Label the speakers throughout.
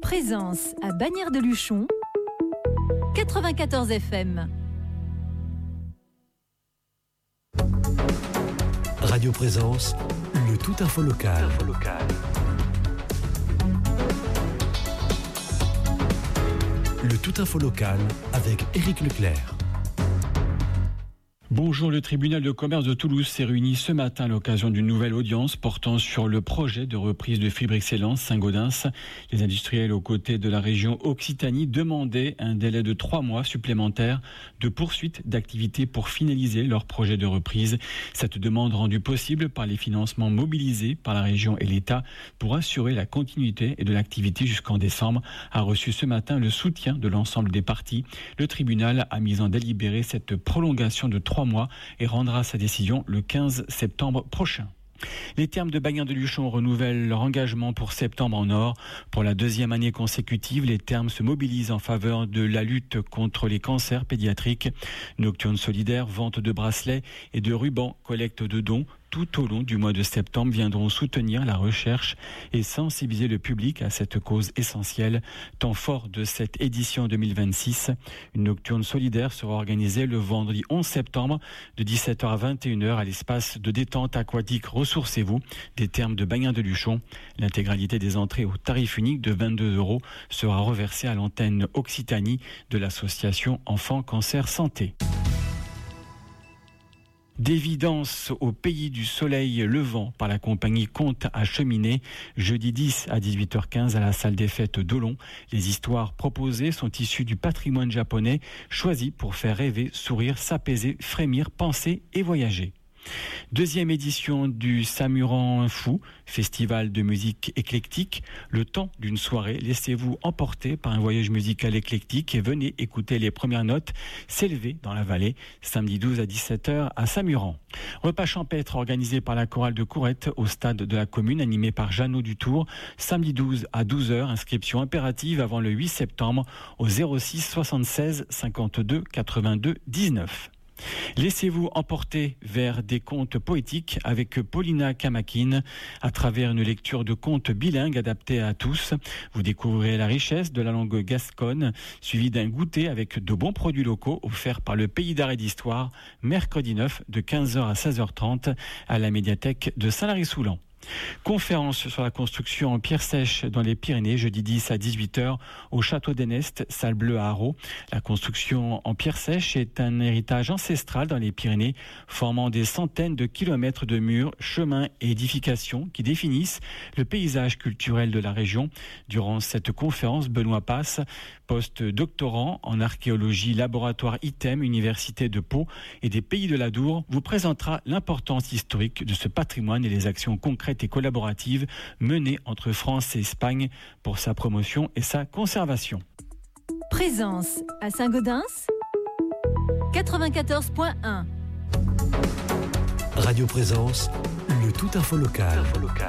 Speaker 1: Présence à Bagnères-de-Luchon, 94 FM.
Speaker 2: Radio Présence, le tout info local. Le tout info local avec Éric Leclerc.
Speaker 3: Bonjour, le tribunal de commerce de Toulouse s'est réuni ce matin à l'occasion d'une nouvelle audience portant sur le projet de reprise de Fibre Excellence Saint-Gaudens. Les industriels aux côtés de la région Occitanie demandaient un délai de 3 mois supplémentaires de poursuite d'activité pour finaliser leur projet de reprise. Cette demande rendue possible par les financements mobilisés par la région et l'État pour assurer la continuité et de l'activité jusqu'en décembre a reçu ce matin le soutien de l'ensemble des parties. Le tribunal a mis en délibéré cette prolongation de 3 mois et rendra sa décision le 15 septembre prochain. Les Thermes de Bagnères-de-Luchon renouvellent leur engagement pour septembre en or. Pour la 2e année consécutive, les Thermes se mobilisent en faveur de la lutte contre les cancers pédiatriques. Nocturne solidaire, vente de bracelets et de rubans, collecte de dons tout au long du mois de septembre viendront soutenir la recherche et sensibiliser le public à cette cause essentielle. Temps fort de cette édition 2026, une nocturne solidaire sera organisée le vendredi 11 septembre de 17h à 21h à l'espace de détente aquatique Ressourcez-vous des Thermes de Bagnères-de-Luchon. L'intégralité des entrées au tarif unique de 22 € sera reversée à l'antenne Occitanie de l'association Enfants Cancer Santé. D'évidence au pays du soleil levant par la compagnie Conte à Cheminée, jeudi 10 à 18h15 à la salle des fêtes d'Olon. Les histoires proposées sont issues du patrimoine japonais, choisi pour faire rêver, sourire, s'apaiser, frémir, penser et voyager. 2e édition du Samuran Fou, festival de musique éclectique. Le temps d'une soirée, laissez-vous emporter par un voyage musical éclectique et venez écouter les premières notes s'élever dans la vallée, samedi 12 à 17h à Samuran. Repas champêtre organisé par la chorale de Courette au stade de la commune, animé par Jeannot Dutour, samedi 12 à 12h, inscription impérative avant le 8 septembre au 06 76 52 82 19. Laissez-vous emporter vers des contes poétiques avec Paulina Kamakine. À travers une lecture de contes bilingues adaptés à tous, vous découvrirez la richesse de la langue gasconne, suivi d'un goûter avec de bons produits locaux offerts par le Pays d'Art et d'Histoire, mercredi 9 de 15h à 16h30 à la médiathèque de Saint-Lary-Soulan. Conférence sur la construction en pierre sèche dans les Pyrénées, jeudi 10 à 18h au Château d'Enest, salle bleue à Haro. La construction en pierre sèche est un héritage ancestral dans les Pyrénées, formant des centaines de kilomètres de murs, chemins et édifications qui définissent le paysage culturel de la région. Durant cette conférence, Benoît Passe, post-doctorant en archéologie, laboratoire ITEM, Université de Pau et des Pays de l'Adour, vous présentera l'importance historique de ce patrimoine et les actions concrètes et collaborative menée entre France et Espagne pour sa promotion et sa conservation.
Speaker 1: Présence à Saint-Gaudens, 94.1.
Speaker 2: Radio Présence, le tout info local.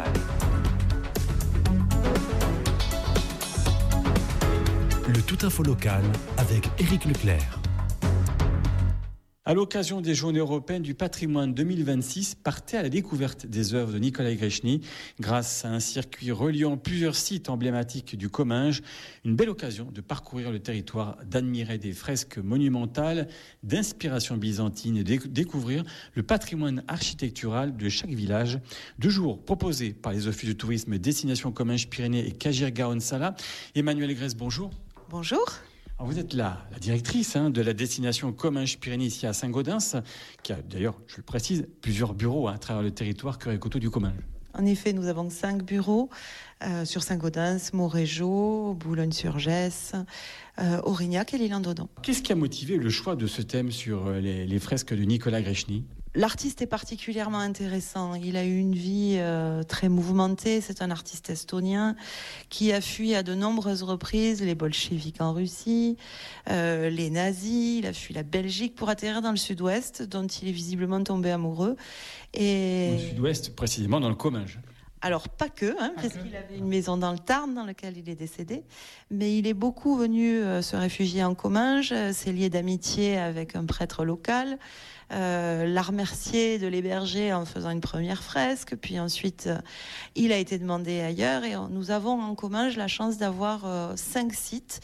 Speaker 2: Le tout info local avec Éric Leclerc.
Speaker 3: À l'occasion des Journées européennes du patrimoine 2026, partez à la découverte des œuvres de Nicolae Grechny grâce à un circuit reliant plusieurs sites emblématiques du Comminges. Une belle occasion de parcourir le territoire, d'admirer des fresques monumentales d'inspiration byzantine et de découvrir le patrimoine architectural de chaque village. 2 jours proposés par les offices de tourisme Destination Comminges-Pyrénées et Cagir-Garonne-Sala. Emmanuelle Grèce, bonjour.
Speaker 4: Bonjour.
Speaker 3: Alors vous êtes la directrice de la destination Comminges-Pyrénées ici à Saint-Gaudens, qui a d'ailleurs, je le précise, plusieurs bureaux à travers le territoire Cœur et Coteaux du Comminges.
Speaker 4: En effet, nous avons 5 bureaux sur Saint-Gaudens, Montrégeau, Boulogne-sur-Gesse, Aurignac et l'Île-en-Dodon.
Speaker 3: Qu'est-ce qui a motivé le choix de ce thème sur les fresques de Nicolae Grechny ?
Speaker 4: L'artiste est particulièrement intéressant. Il a eu une vie très mouvementée. C'est un artiste estonien qui a fui à de nombreuses reprises les bolcheviks en Russie, les nazis. Il a fui la Belgique pour atterrir dans le sud-ouest, dont il est visiblement tombé amoureux.
Speaker 3: Et... Dans le sud-ouest, précisément dans le Comminges.
Speaker 4: Alors, pas que, puisqu'il avait une maison dans le Tarn dans laquelle il est décédé, mais il est beaucoup venu se réfugier en Comminges, s'est lié d'amitié avec un prêtre local, l'a remercié de l'héberger en faisant une première fresque, puis ensuite il a été demandé ailleurs, et nous avons en Comminges la chance d'avoir 5 sites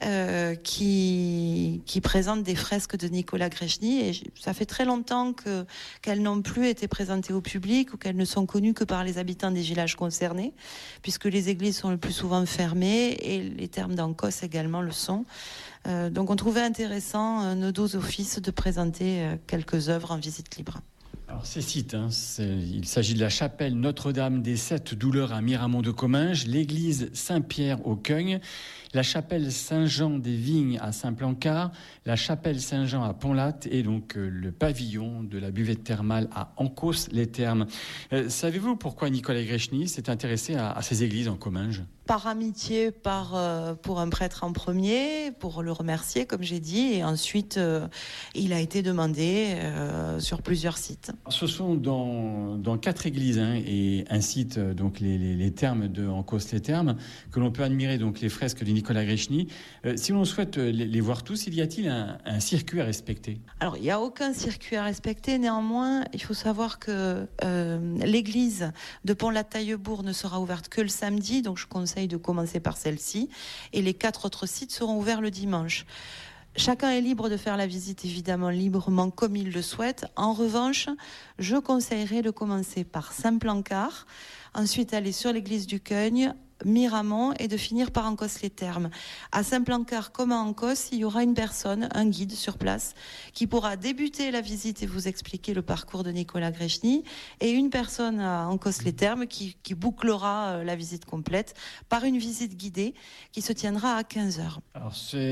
Speaker 4: qui présentent des fresques de Nicolas Grechny, et ça fait très longtemps qu'elles n'ont plus été présentées au public ou qu'elles ne sont connues que par les habitants des villages concernés, puisque les églises sont le plus souvent fermées et les thermes d'Ancos également le sont. Donc on trouvait intéressant, nos deux offices, de présenter quelques œuvres en visite libre.
Speaker 3: Alors ces sites, il s'agit de la chapelle Notre-Dame des Sept Douleurs à Miramont de Comminges, l'église Saint-Pierre au Cognes, la chapelle Saint-Jean des Vignes à Saint-Plancard, la chapelle Saint-Jean à Pont-Latte et donc le pavillon de la buvette thermale à Ancos-les-Thermes. Savez-vous pourquoi Nicolas Grechny s'est intéressé à ces églises en Comminges ?
Speaker 4: Par amitié, pour un prêtre en premier, pour le remercier, comme j'ai dit, et ensuite il a été demandé sur plusieurs sites.
Speaker 3: Ce sont dans 4 églises et un site, donc les thermes de Ancos-les-Thermes, que l'on peut admirer donc les fresques de Nicolas Grechny. Si l'on souhaite les voir tous, y a-t-il un circuit à respecter ?
Speaker 4: Alors, il n'y a aucun circuit à respecter. Néanmoins, il faut savoir que l'église de Pont-la-Taillebourg ne sera ouverte que le samedi, donc je conseille de commencer par celle-ci. Et les 4 autres sites seront ouverts le dimanche. Chacun est libre de faire la visite, évidemment, librement comme il le souhaite. En revanche, je conseillerais de commencer par Saint-Plancard, ensuite aller sur l'église du Cognes, Miramont, et de finir par Ancos-les-Thermes. À Saint-Plancard comme à Ancos, il y aura une personne, un guide sur place, qui pourra débuter la visite et vous expliquer le parcours de Nicolas Grechny, et une personne à Ancos-les-Thermes qui bouclera la visite complète par une visite guidée qui se tiendra à 15h.
Speaker 3: Alors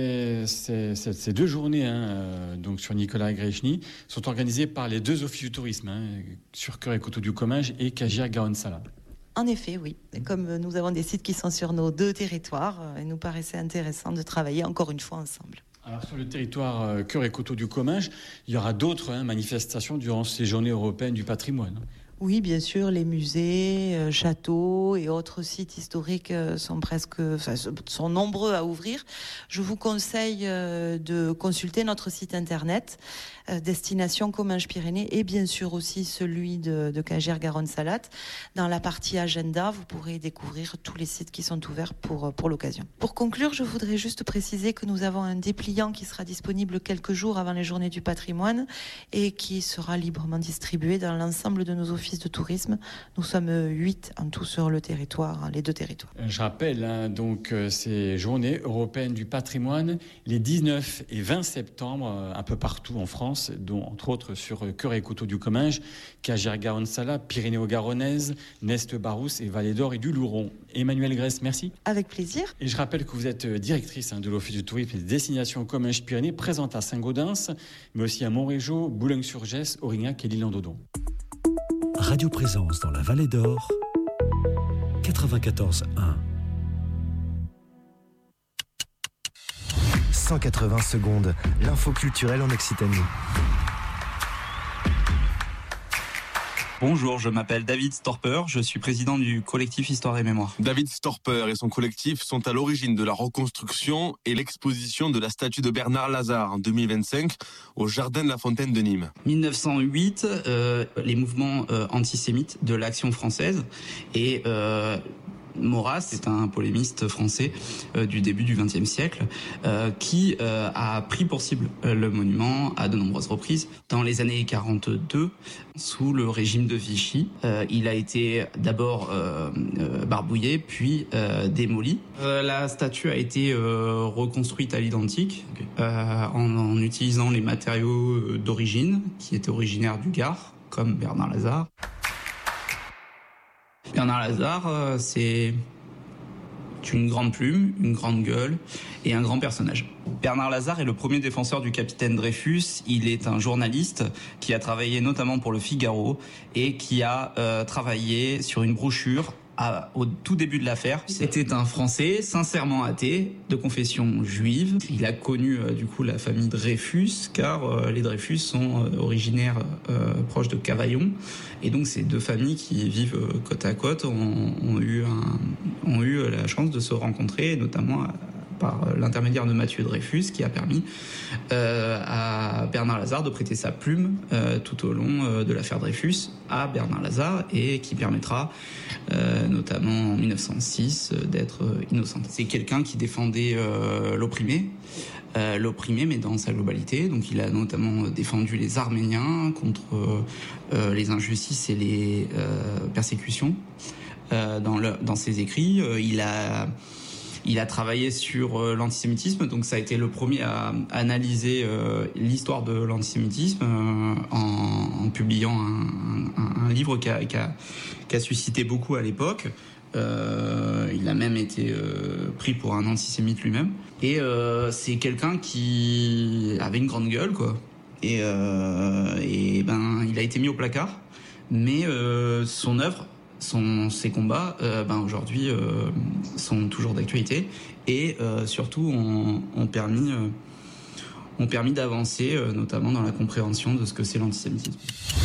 Speaker 3: ces 2 journées donc sur Nicolas Grechny sont organisées par les 2 offices du tourisme, sur Cœur et Coteaux du Comminges et Cagières-Garonne-Sala.
Speaker 4: En effet, oui. Et comme nous avons des sites qui sont sur nos 2 territoires, il nous paraissait intéressant de travailler encore une fois ensemble.
Speaker 3: Alors sur le territoire Cœur et Coteaux du Comminges, il y aura d'autres manifestations durant ces journées européennes du patrimoine.
Speaker 4: Oui, bien sûr, les musées, châteaux et autres sites historiques sont nombreux à ouvrir. Je vous conseille de consulter notre site internet Destination Comminges-Pyrénées et bien sûr aussi celui de Cagières-Garonne-Sala. Dans la partie agenda, vous pourrez découvrir tous les sites qui sont ouverts pour l'occasion. Pour conclure, je voudrais juste préciser que nous avons un dépliant qui sera disponible quelques jours avant les journées du patrimoine et qui sera librement distribué dans l'ensemble de nos offices de tourisme. Nous sommes 8 en tout sur le territoire, les 2 territoires.
Speaker 3: Je rappelle donc ces journées européennes du patrimoine les 19 et 20 septembre un peu partout en France, dont entre autres sur Cœur et Coteaux du Comminges, Cagières-Garonne-Sala, Pyrénées-Garonnaise, Nest-Barousse et Vallée d'Or et du Louron. Emmanuelle Grèce, merci.
Speaker 4: Avec plaisir.
Speaker 3: Et je rappelle que vous êtes directrice de l'Office du tourisme et des destinations Comminges-Pyrénées, présente à Saint-Gaudens, mais aussi à Montrégeau, Boulogne-sur-Gesse, Aurignac et l'Île-en-Dodon.
Speaker 2: Radio Présence dans la Vallée d'Or, 94.1.
Speaker 5: 180 secondes, l'info culturelle en Occitanie.
Speaker 6: Bonjour, je m'appelle David Storper, je suis président du collectif Histoire et Mémoire.
Speaker 7: David Storper et son collectif sont à l'origine de la reconstruction et l'exposition de la statue de Bernard Lazare en 2025 au Jardin de la Fontaine de Nîmes.
Speaker 6: 1908, les mouvements antisémites de l'Action française et Maurras, c'est un polémiste français du début du XXe siècle qui a pris pour cible le monument à de nombreuses reprises. Dans les années 42, sous le régime de Vichy, il a été d'abord barbouillé, puis démoli. La statue a été reconstruite à l'identique en utilisant les matériaux d'origine, qui étaient originaires du Gard, comme Bernard Lazare. Bernard Lazare, c'est une grande plume, une grande gueule et un grand personnage. Bernard Lazare est le premier défenseur du capitaine Dreyfus. Il est un journaliste qui a travaillé notamment pour Le Figaro et qui a travaillé sur une brochure au tout début de l'affaire. C'était un Français sincèrement athée, de confession juive. Il a connu du coup la famille Dreyfus, car les Dreyfus sont originaires proches de Cavaillon. Et donc ces deux familles qui vivent côte à côte ont eu la chance de se rencontrer, notamment par l'intermédiaire de Mathieu Dreyfus, qui a permis à Bernard Lazare de prêter sa plume tout au long de l'affaire Dreyfus à Bernard Lazare, et qui permettra notamment en 1906 d'être innocent. C'est quelqu'un qui défendait l'opprimé, mais dans sa globalité. Donc il a notamment défendu les Arméniens contre les injustices et les persécutions. Dans ses écrits, il a travaillé sur l'antisémitisme, donc ça a été le premier à analyser l'histoire de l'antisémitisme en publiant un livre qui a suscité beaucoup à l'époque. Il a même été pris pour un antisémite lui-même. Et c'est quelqu'un qui avait une grande gueule, quoi. Et il a été mis au placard, mais son œuvre, ses combats, aujourd'hui sont toujours d'actualité, et surtout ont permis d'avancer, notamment dans la compréhension de ce que c'est l'antisémitisme.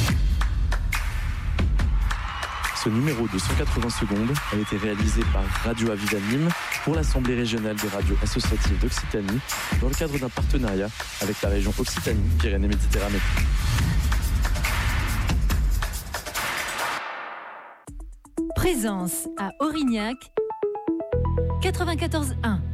Speaker 8: Ce numéro de 180 secondes a été réalisé par Radio Aviva Nîmes pour l'Assemblée régionale des radios associatives d'Occitanie, dans le cadre d'un partenariat avec la région Occitanie-Pyrénées-Méditerranée.
Speaker 1: Présence à Aurignac 94.1.